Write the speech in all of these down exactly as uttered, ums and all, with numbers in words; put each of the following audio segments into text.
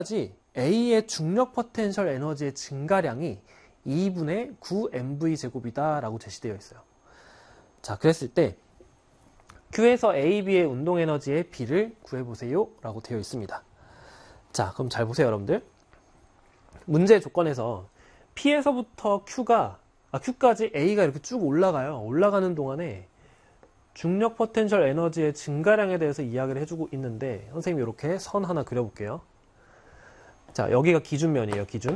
A의 중력 포텐셜 에너지의 증가량이 이분의 구 엠브이 제곱이다 라고 제시되어 있어요. 자, 그랬을 때 Q에서 에이, B의 운동 에너지의 B를 구해보세요 라고 되어 있습니다. 자, 그럼 잘 보세요, 여러분들. 문제의 조건에서 P에서부터 Q가, 아, Q까지 A가 이렇게 쭉 올라가요. 올라가는 동안에 중력 포텐셜 에너지의 증가량에 대해서 이야기를 해주고 있는데, 선생님이 이렇게 선 하나 그려볼게요. 자, 여기가 기준면이에요, 기준.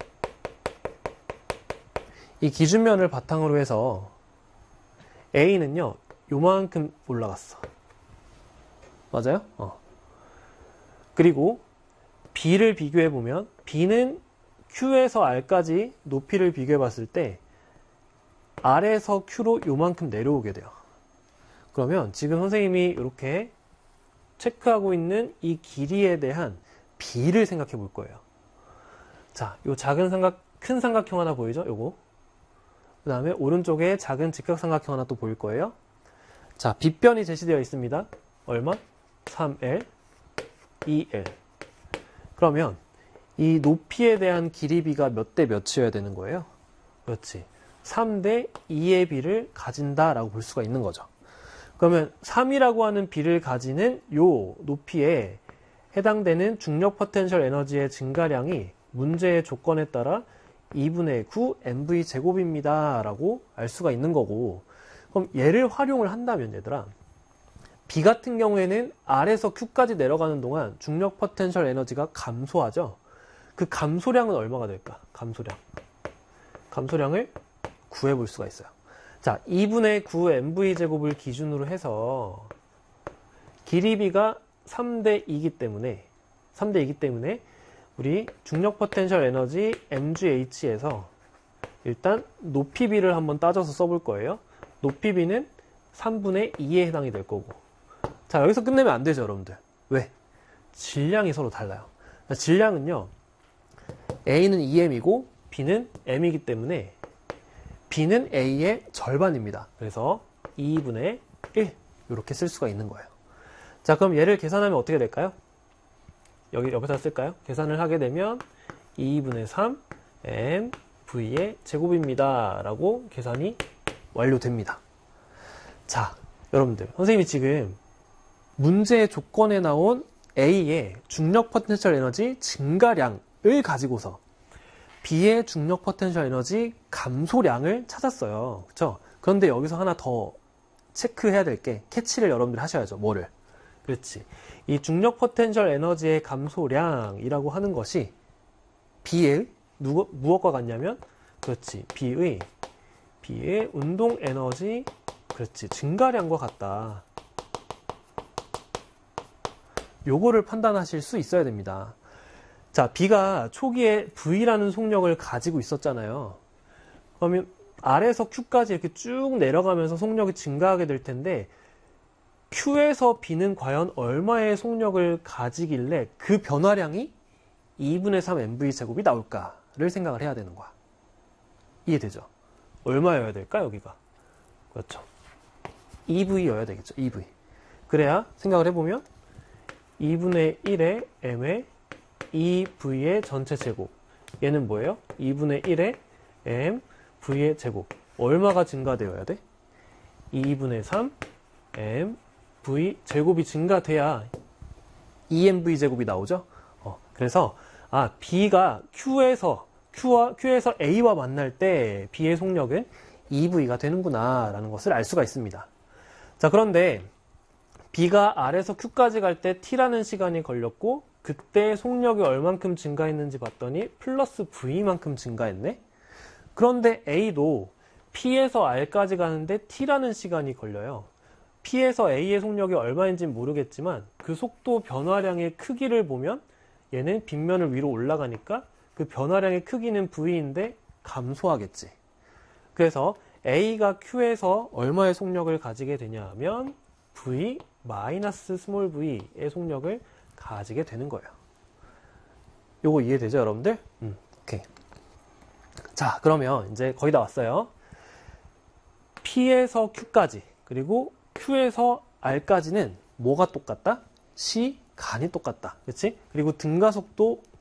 이 기준면을 바탕으로 해서 A는요, 요만큼 올라갔어. 맞아요? 어. 그리고 B를 비교해보면 B는 Q에서 R까지 높이를 비교해봤을 때 R에서 Q로 요만큼 내려오게 돼요. 그러면 지금 선생님이 이렇게 체크하고 있는 이 길이에 대한 B를 생각해 볼 거예요. 자, 요 작은 삼각, 큰 삼각형 하나 보이죠? 요거. 그 다음에 오른쪽에 작은 직각삼각형 하나 또 보일 거예요. 자, 빗변이 제시되어 있습니다. 얼마? 삼 엘, 이 엘. 그러면 이 높이에 대한 길이 B가 몇 대 몇이어야 되는 거예요? 그렇지. 삼 대 이의 B를 가진다라고 볼 수가 있는 거죠. 그러면 삼이라고 하는 B를 가지는 요 높이에 해당되는 중력 포텐셜 에너지의 증가량이 문제의 조건에 따라 이분의 구 엠브이 제곱입니다 라고 알 수가 있는 거고, 그럼 얘를 활용을 한다면 얘들아, B 같은 경우에는 R에서 Q까지 내려가는 동안 중력 포텐셜 에너지가 감소하죠. 그 감소량은 얼마가 될까? 감소량. 감소량을 구해볼 수가 있어요. 자, 이분의 구 엠브이 제곱을 기준으로 해서 길이 B가 삼 대 이기 때문에 삼 대 이기 때문에 우리 중력 포텐셜 에너지 엠지에이치에서 일단 높이 B를 한번 따져서 써볼 거예요. 높이 B는 삼분의 이에 해당이 될 거고. 자, 여기서 끝내면 안 되죠, 여러분들. 왜? 질량이 서로 달라요. 질량은요, A는 이 엠이고 B는 M이기 때문에 B는 A의 절반입니다. 그래서 이분의 일 이렇게 쓸 수가 있는 거예요. 자, 그럼 얘를 계산하면 어떻게 될까요? 여기 옆에다 쓸까요? 계산을 하게 되면 이분의 삼 엠 브이의 제곱입니다 라고 계산이 완료됩니다. 자, 여러분들, 선생님이 지금 문제의 조건에 나온 A의 중력 포텐셜 에너지 증가량을 가지고서 B의 중력 포텐셜 에너지 감소량을 찾았어요. 그쵸? 그런데 여기서 하나 더 체크해야 될 게, 캐치를 여러분들 하셔야죠. 뭐를? 그렇지. 이 중력 포텐셜 에너지의 감소량이라고 하는 것이 B의 누구, 무엇과 같냐면, 그렇지. B의, B의 운동 에너지, 그렇지. 증가량과 같다. 요거를 판단하실 수 있어야 됩니다. 자, B가 초기에 V라는 속력을 가지고 있었잖아요. 그러면 R에서 Q까지 이렇게 쭉 내려가면서 속력이 증가하게 될 텐데, Q에서 B는 과연 얼마의 속력을 가지길래 그 변화량이 이분의 삼 엠브이 제곱이 나올까를 생각을 해야 되는 거야. 이해되죠? 얼마여야 될까, 여기가? 그렇죠. 이브이여야 되겠죠, 이브이. 그래야 생각을 해보면 이분의 일의 M의 이브이의 전체 제곱. 얘는 뭐예요? 이분의 일의 M, V의 제곱. 얼마가 증가되어야 돼? 이분의 삼, M, V 제곱이 증가돼야 이 엠브이 제곱이 나오죠? 어, 그래서, 아, B가 Q에서, Q와, Q에서 A와 만날 때 B의 속력은 이브이가 되는구나, 라는 것을 알 수가 있습니다. 자, 그런데 B가 R에서 Q까지 갈 때 T라는 시간이 걸렸고, 그때 속력이 얼만큼 증가했는지 봤더니 플러스 V만큼 증가했네? 그런데 A도 P에서 R까지 가는데 T라는 시간이 걸려요. P에서 A의 속력이 얼마인지는 모르겠지만 그 속도 변화량의 크기를 보면 얘는 빗면을 위로 올라가니까 그 변화량의 크기는 V인데 감소하겠지. 그래서 A가 Q에서 얼마의 속력을 가지게 되냐 하면 V 마이너스 스몰 v의 속력을 가지게 되는 거예요. 요거 이해되죠, 여러분들? 음, 오케이. 자, 그러면 이제 거의 다 왔어요. P에서 Q까지, 그리고 Q에서 R까지는 뭐가 똑같다? C, 간이 똑같다. 그치? 그리고 등가속도